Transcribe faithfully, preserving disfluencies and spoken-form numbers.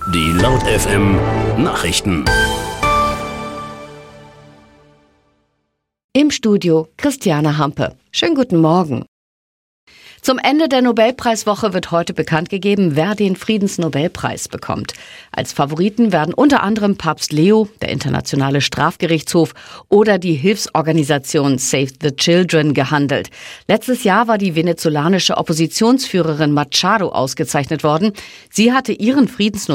Die Laut F M Nachrichten. Im Studio Christiane Hampe. Schönen guten Morgen. Zum Ende der Nobelpreiswoche wird heute bekannt gegeben, wer den Friedensnobelpreis bekommt. Als Favoriten werden unter anderem Papst Leo, der Internationale Strafgerichtshof oder die Hilfsorganisation Save the Children gehandelt. Letztes Jahr war die venezolanische Oppositionsführerin Machado ausgezeichnet worden. Sie hatte ihren Friedensnobelpreis